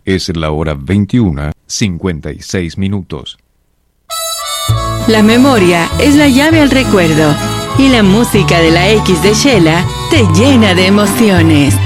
Es la hora 21:56. La memoria es la llave al recuerdo y la música de la X de Shela te llena de emociones.